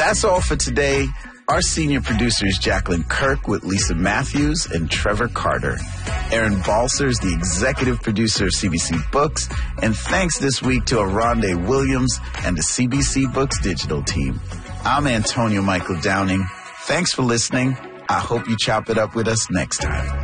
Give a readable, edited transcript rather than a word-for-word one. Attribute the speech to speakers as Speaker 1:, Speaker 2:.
Speaker 1: That's all for today. Our senior producer is Jacqueline Kirk with Lisa Matthews and Trevor Carter. Aaron Balser is the executive producer of CBC Books. And thanks this week to Aronde Williams and the CBC Books digital team. I'm Antonio Michael Downing. Thanks for listening. I hope you chop it up with us next time.